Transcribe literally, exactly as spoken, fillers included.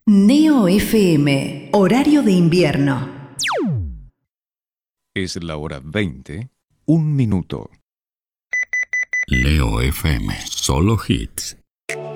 Neo F M, horario de invierno. Es la hora veinte, un minuto. Neo F M, solo hits.